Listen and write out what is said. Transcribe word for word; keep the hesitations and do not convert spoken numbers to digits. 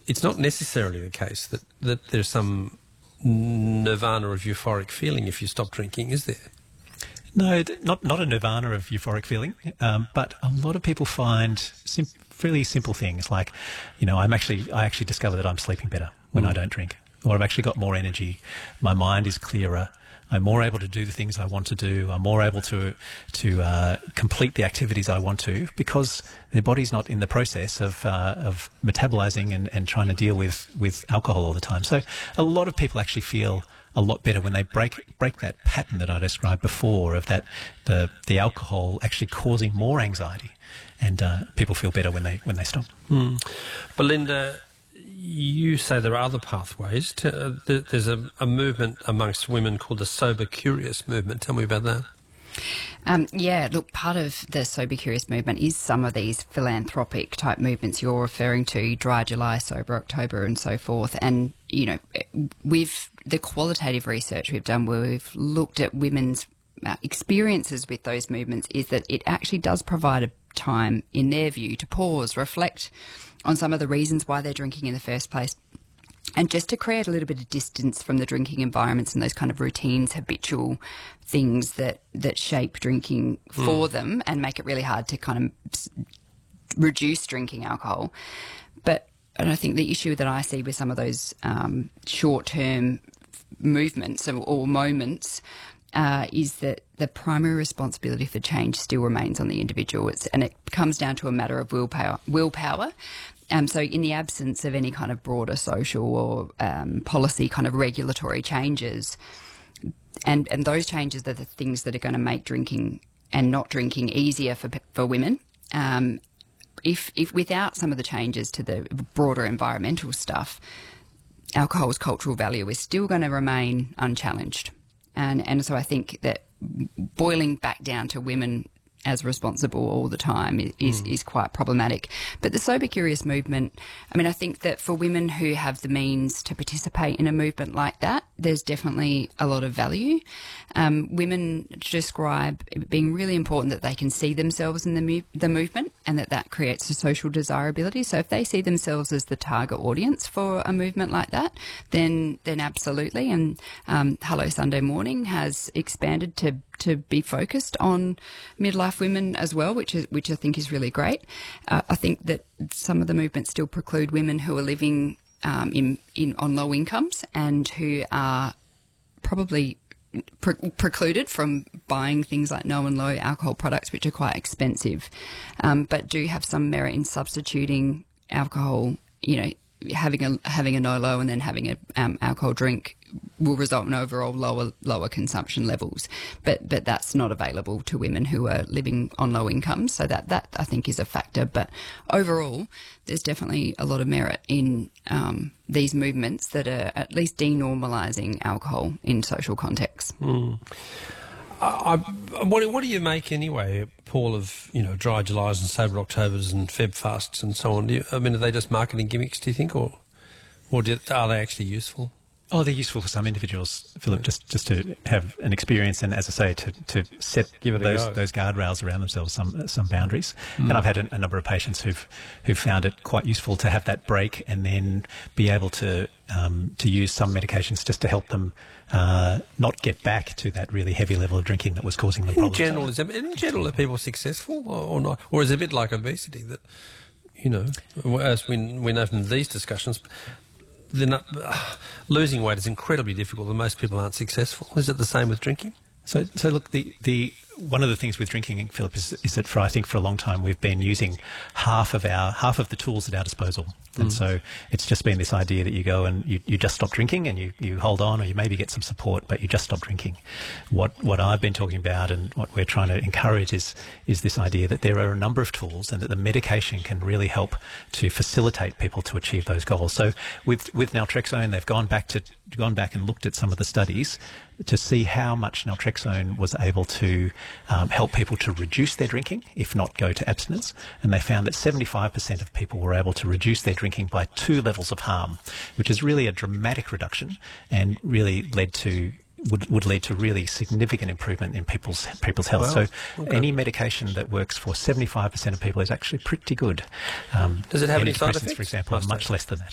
it's not necessarily the case that, that there's some nirvana of euphoric feeling if you stop drinking, is there? No, not not a nirvana of euphoric feeling, um, but a lot of people find sim- fairly simple things like, you know, I'm actually I actually discover that I'm sleeping better when mm. I don't drink, or I've actually got more energy, my mind is clearer, I'm more able to do the things I want to do, I'm more able to to uh, complete the activities I want to, because their body's not in the process of uh, of metabolizing and, and trying to deal with, with alcohol all the time. So a lot of people actually feel a lot better when they break break that pattern that I described before of that the the alcohol actually causing more anxiety, and uh, people feel better when they when they stop. Mm. Belinda, you say there are other pathways. To, uh, there's a, a movement amongst women called the Sober Curious movement. Tell me about that. Um, yeah, look, part of the Sober Curious movement is some of these philanthropic type movements you're referring to, Dry July, Sober October and so forth. And, you know, with the qualitative research we've done where we've looked at women's uh, experiences with those movements is that it actually does provide a time, in their view, to pause, reflect on some of the reasons why they're drinking in the first place, and just to create a little bit of distance from the drinking environments and those kind of routines, habitual things that, that shape drinking for mm. them and make it really hard to kind of reduce drinking alcohol. But and I think the issue that I see with some of those um, short-term movements or, or moments uh, is that the primary responsibility for change still remains on the individual. It's, and it comes down to a matter of willpower. willpower. Um, so in the absence of any kind of broader social or um, policy kind of regulatory changes, and, and those changes are the things that are going to make drinking and not drinking easier for for women. Um, if if without some of the changes to the broader environmental stuff, alcohol's cultural value is still going to remain unchallenged. And and so I think that boiling back down to women as responsible all the time is, mm. is quite problematic. But the Sober Curious movement, I mean, I think that for women who have the means to participate in a movement like that, there's definitely a lot of value. Um, women describe it being really important that they can see themselves in the, mu- the movement, and that that creates a social desirability. So if they see themselves as the target audience for a movement like that, then then absolutely. And um, Hello Sunday Morning has expanded to to be focused on midlife women as well, which is which I think is really great. Uh, I think that some of the movements still preclude women who are living um, in, in on low incomes and who are probably pre- precluded from buying things like no and low alcohol products, which are quite expensive, um, but do have some merit in substituting alcohol. You know, having a having a no low and then having a um, alcohol drink will result in overall lower lower consumption levels, but but that's not available to women who are living on low incomes. So that that I think is a factor. But overall, there's definitely a lot of merit in um, these movements that are at least denormalising alcohol in social contexts. Mm. I, I, what, what do you make anyway, Paul, of, you know, Dry Julys and Sober Octobers and Feb fasts and so on? Do you, I mean, are they just marketing gimmicks, do you think, or or do, are they actually useful? Oh, they're useful for some individuals, Philip, just, just to have an experience and, as I say, to, to set Give it a those go. those guardrails around themselves, some some boundaries. Mm. And I've had a, a number of patients who've who've found it quite useful to have that break and then be able to um, to use some medications just to help them uh, not get back to that really heavy level of drinking that was causing them in problems. General, is it, in general, are people successful or, or not? Or is it a bit like obesity that, you know, as we, we know from these discussions, they're not, uh, losing weight is incredibly difficult and most people aren't successful. Is it the same with drinking? So, so look, the, the one of the things with drinking, Philip, is, is that for I think for a long time we've been using half of our half of the tools at our disposal, mm. and so it's just been this idea that you go and you, you just stop drinking and you, you hold on, or you maybe get some support, but you just stop drinking. What what I've been talking about and what we're trying to encourage is is this idea that there are a number of tools and that the medication can really help to facilitate people to achieve those goals. So with with naltrexone, they've gone back to gone back and looked at some of the studies to see how much naltrexone was able to um, help people to reduce their drinking, if not go to abstinence. And they found that seventy-five percent of people were able to reduce their drinking by two levels of harm, which is really a dramatic reduction and really led to would, would lead to really significant improvement in people's people's health. Wow. So Okay. any medication that works for seventy-five percent of people is actually pretty good. Um, Does it have any side antidepressants, effects? for example, are much less than that.